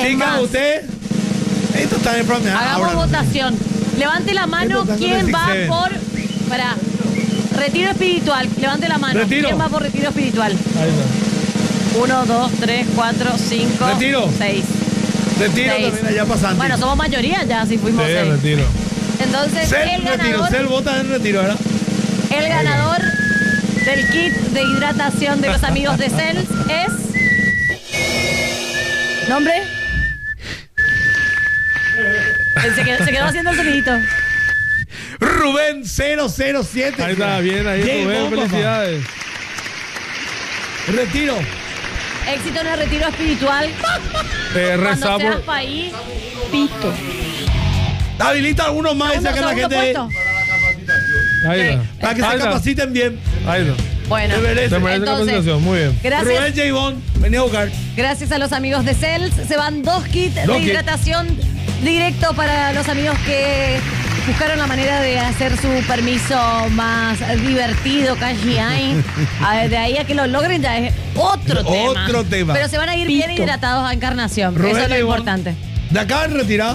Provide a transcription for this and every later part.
Chica, usted. Esto está en front. Hagamos votación. Levante la mano quién va por. Para. Retiro espiritual. Levante la mano. Retiro. ¿Quién va por retiro espiritual? Ahí está. 1, 2, 3, 4, 5, Retiro. 6. Retiro 6. también allá pasando. Bueno, somos mayoría ya, si fuimos Sí, 6. retiro. Entonces, el ganador. Cel vota en retiro, ¿verdad? El ganador del kit de hidratación de los amigos de Cells es... ¿Nombre? Se quedó haciendo el sonidito. Rubén 007. Ahí está, bien, ahí Rubén, felicidades. Retiro. Éxito en el retiro espiritual. Cuando Rezamos. seas país, pito. Habilita algunos más y saca la gente puesto. Ahí está. para que se Ahí está. capaciten bien. Ahí está. Bueno, Se merece. Se merece entonces, capacitación, muy bien. Rubén gracias, J. Bond, vení a buscar. gracias a los amigos de Cells. Se van 2 kits de kits. hidratación directo para los amigos que buscaron la manera de hacer su permiso más divertido, casi ahí. De ahí a que lo logren ya es otro tema. Otro tema. Pero se van a ir bien hidratados a Encarnación. Rubén Eso es lo J. Bond. importante. De acá han retirado.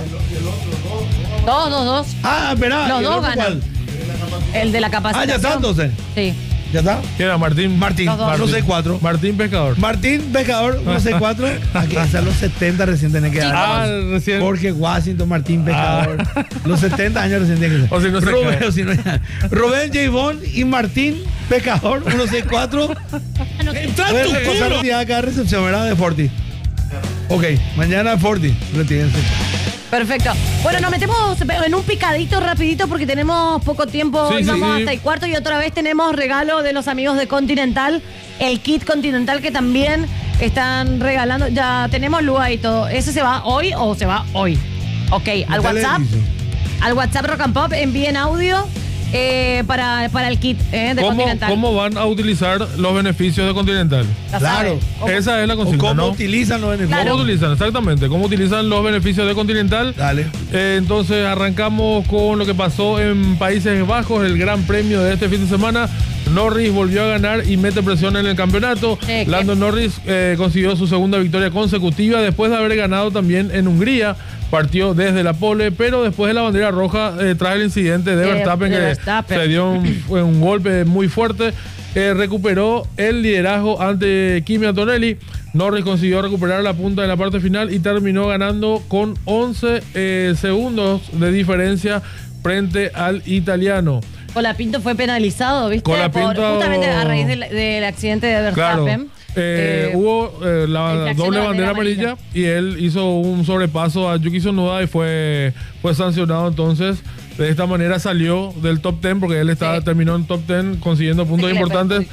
2. Ah, espera. Los ¿y el dos otro ganan. cuál? El de la capacitación. Ah, ya está entonces. Sí. ¿Ya está? ¿Quién era Martín? Martín, Los dos. 164. Martín Pescador. Martín Pescador, 164. Aquí hasta los 70 recién tiene que dar. Ah, recién. Jorge Washington, Martín Pescador. Los 70 años recién tiene que ser. O si no se Rubén, cae. o si no ya. Rubén J. Bond y Martín Pescador, 164. Entra Pueden tu pasar culo. a cada recepción, ¿verdad? De Forti. Ok, mañana Forti. Retírense. Perfecto. Bueno, nos metemos en un picadito rapidito porque tenemos poco tiempo. Sí, Hoy sí, vamos sí. hasta el cuarto y otra vez tenemos regalo de los amigos de Continental. El kit Continental que también están regalando. Ya tenemos luz y todo. ¿Ese se va hoy o se va hoy? Ok, al ¿Qué le WhatsApp. hizo? Al WhatsApp Rock and Pop envíen audio para el kit de Continental. ¿Cómo van a utilizar los beneficios de Continental? Ya Claro. saben. ¿Cómo? Esa es la ¿O consigna, cómo ¿no? utilizan los beneficios? Claro. ¿Cómo utilizan? Exactamente. ¿Cómo utilizan los beneficios de Continental? Dale. Entonces arrancamos con lo que pasó en Países Bajos, el gran premio de este fin de semana. Norris volvió a ganar y mete presión en el campeonato. Lando Norris consiguió su segunda victoria consecutiva después de haber ganado también en Hungría. Partió desde la pole, pero después de la bandera roja, tras el incidente de Verstappen, que se dio un golpe muy fuerte, recuperó el liderazgo ante Kimi Antonelli. Norris consiguió recuperar la punta en la parte final y terminó ganando con 11 segundos de diferencia frente al italiano. Colapinto fue penalizado, ¿viste? Colapinto- Justamente a raíz del accidente de Verstappen. Hubo la infracción doble de bandera amarilla y él hizo un sobrepaso a Yuki Tsunoda y fue sancionado. Entonces, de esta manera salió del top 10 porque él terminó en top 10 consiguiendo puntos importantes.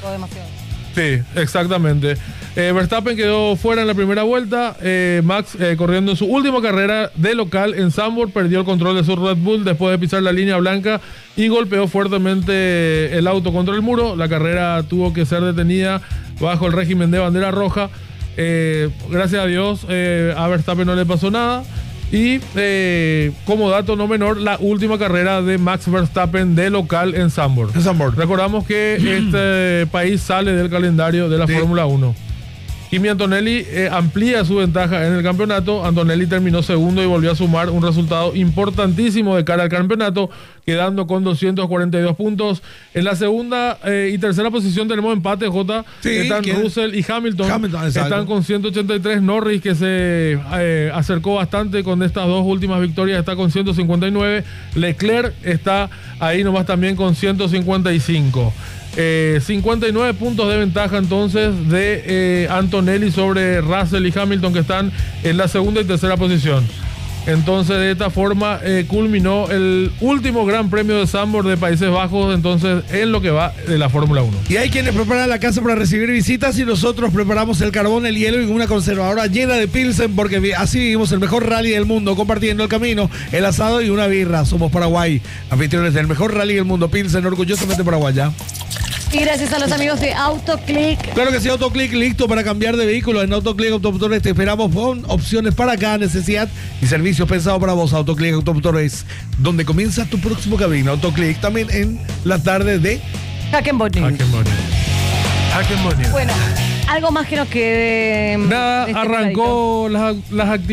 Sí, exactamente. Verstappen quedó fuera en la primera vuelta. Max, corriendo en su última carrera de local en Zandvoort, perdió el control de su Red Bull después de pisar la línea blanca y golpeó fuertemente el auto contra el muro. La carrera tuvo que ser detenida bajo el régimen de bandera roja. Gracias a Dios, a Verstappen no le pasó nada. Y como dato no menor, la última carrera de Max Verstappen de local en Zandvoort. Recordamos que este país sale del calendario de la Fórmula 1. Kimi Antonelli amplía su ventaja en el campeonato. Antonelli terminó segundo y volvió a sumar un resultado importantísimo de cara al campeonato, quedando con 242 puntos. En la segunda y tercera posición tenemos empate, Jota. Están Russell y Hamilton. Están con 183. Norris, que se acercó bastante con estas dos últimas victorias, está con 159. Leclerc está ahí nomás también con 155. 59 puntos de ventaja entonces de Antonelli sobre Russell y Hamilton, que están en la segunda y tercera posición. Entonces, de esta forma culminó el último Gran Premio de Zandvoort de Países Bajos, entonces en lo que va de la Fórmula 1. Y hay quienes preparan la casa para recibir visitas y nosotros preparamos el carbón, el hielo y una conservadora llena de Pilsen, porque así vivimos el mejor rally del mundo, compartiendo el camino, el asado y una birra. Somos Paraguay, anfitriones del mejor rally del mundo. Pilsen, orgullosamente paraguaya. Y gracias a los amigos de AutoClick. Claro que sí, AutoClick, listo para cambiar de vehículo. En AutoClick Automotores te esperamos con opciones para cada necesidad y servicios pensados para vos. AutoClick Automotores, donde comienza tu próximo camino. AutoClick también en la tarde de Hackenbot News. Hackenbot News. Bueno, algo más que nos quede. Nada, de este arrancó las actividades.